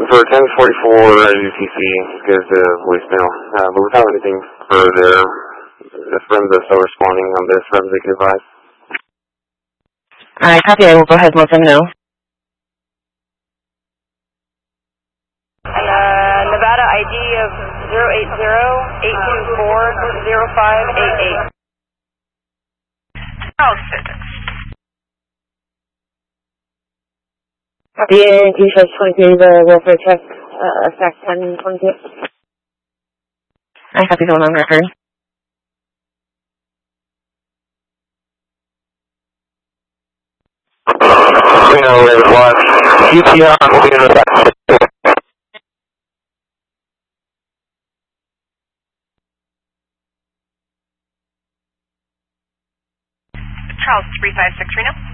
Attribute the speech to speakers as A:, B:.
A: for 1044 UTC, gives the voicemail. But without anything further, if REMS is still responding on this, REMS they can advise.
B: Alright, copy. I will go ahead and let them know.
C: Nevada ID of 080-824-0588. Charles Physics.
B: Copy. T-shirt 23, the welfare check, fact 1022. I copy, going on record.
A: UTR will be in the back.
C: Charles 356 Reno.